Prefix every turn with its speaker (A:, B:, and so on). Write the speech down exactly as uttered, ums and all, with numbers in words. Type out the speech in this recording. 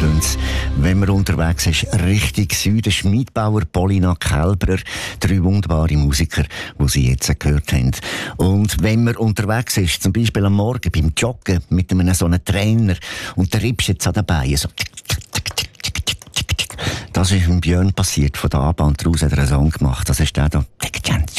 A: tönt's, wenn man unterwegs ist, Richtung Süden. Schmidbauer, Polina, Kälberer, drei wunderbare Musiker, die Sie jetzt gehört haben. Und wenn man unterwegs ist, zum Beispiel am Morgen beim Joggen mit einem so einem Trainer und der riebst jetzt an den Beinen, so das ist mit Björn passiert von der A-Bahn. Daraus hat er einen Song gemacht. Das ist der da.